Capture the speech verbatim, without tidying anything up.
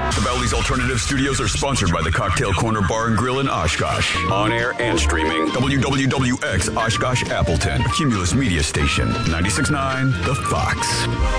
Bally's Alternative Studios are sponsored by the Cocktail Corner Bar and Grill in Oshkosh. On air and streaming. W W W X Oshkosh Appleton. A Cumulus Media Station. ninety-six point nine The Fox.